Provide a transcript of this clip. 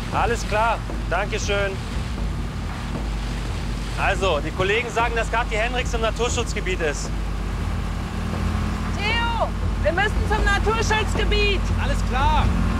Alles klar, Dankeschön. Also, die Kollegen sagen, dass Kathi Henrichs im Naturschutzgebiet ist. Theo, wir müssen zum Naturschutzgebiet. Alles klar.